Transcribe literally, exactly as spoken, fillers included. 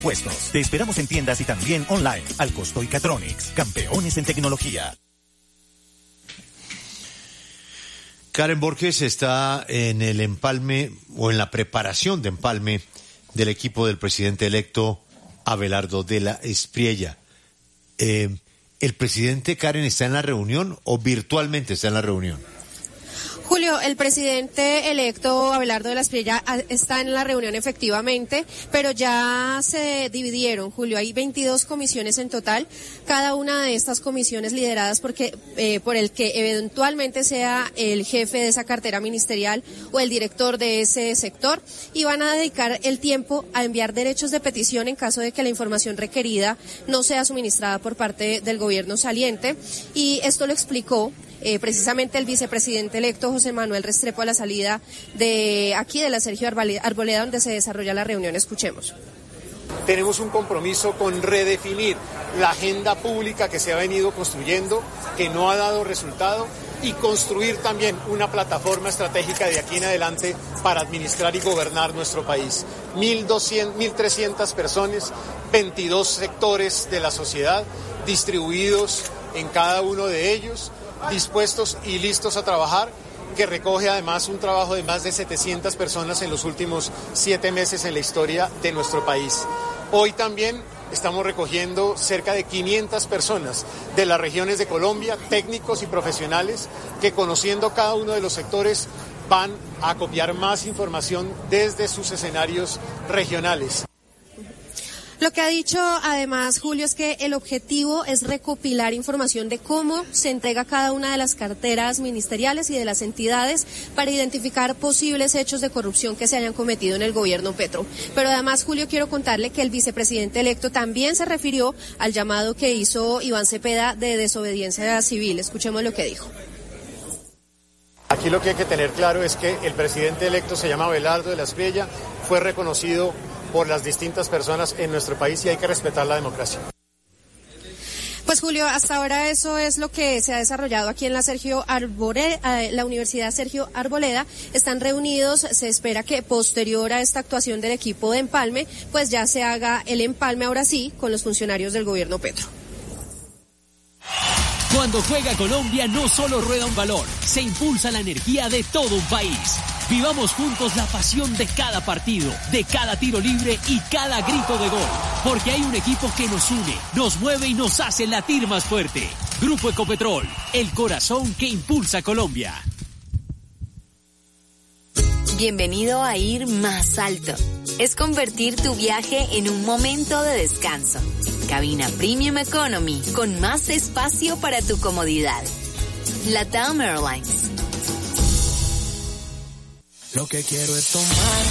Puestos. Te esperamos en tiendas y también online. Al costo Icatronics. Campeones en tecnología. Karen Borges está en el empalme o en la preparación de empalme del equipo del presidente electo Abelardo de la Espriella. Eh, ¿El presidente, Karen, está en la reunión o virtualmente está en la reunión? Julio, el presidente electo Abelardo de la Espriella está en la reunión efectivamente, pero ya se dividieron, Julio, hay veintidós comisiones en total, cada una de estas comisiones lideradas porque, eh, por el que eventualmente sea el jefe de esa cartera ministerial o el director de ese sector, y van a dedicar el tiempo a enviar derechos de petición en caso de que la información requerida no sea suministrada por parte del gobierno saliente, y esto lo explicó Eh, precisamente el vicepresidente electo José Manuel Restrepo a la salida de aquí de la Sergio Arboleda, donde se desarrolla la reunión. Escuchemos. Tenemos un compromiso con redefinir la agenda pública que se ha venido construyendo, que no ha dado resultado, y construir también una plataforma estratégica de aquí en adelante para administrar y gobernar nuestro país. mil doscientas, mil trescientas personas, veintidós sectores de la sociedad distribuidos en cada uno de ellos, dispuestos y listos a trabajar, que recoge además un trabajo de más de setecientas personas en los últimos siete meses en la historia de nuestro país. Hoy también estamos recogiendo cerca de quinientas personas de las regiones de Colombia, técnicos y profesionales, que conociendo cada uno de los sectores van a copiar más información desde sus escenarios regionales. Lo que ha dicho además Julio es que el objetivo es recopilar información de cómo se entrega cada una de las carteras ministeriales y de las entidades para identificar posibles hechos de corrupción que se hayan cometido en el gobierno Petro. Pero además, Julio, quiero contarle que el vicepresidente electo también se refirió al llamado que hizo Iván Cepeda de desobediencia civil. Escuchemos lo que dijo. Aquí lo que hay que tener claro es que el presidente electo se llama Abelardo de la Espriella, fue reconocido por las distintas personas en nuestro país y hay que respetar la democracia. Pues Julio, hasta ahora eso es lo que se ha desarrollado aquí en la Sergio Arboleda, la Universidad Sergio Arboleda. Están reunidos, se espera que posterior a esta actuación del equipo de empalme, pues ya se haga el empalme ahora sí con los funcionarios del gobierno Petro. Cuando juega Colombia no solo rueda un balón, se impulsa la energía de todo un país. Vivamos juntos la pasión de cada partido, de cada tiro libre y cada grito de gol. Porque hay un equipo que nos une, nos mueve y nos hace latir más fuerte. Grupo Ecopetrol, el corazón que impulsa Colombia. Bienvenido a ir más alto. Es convertir tu viaje en un momento de descanso. Cabina Premium Economy con más espacio para tu comodidad. LATAM Airlines. Lo que quiero es tomar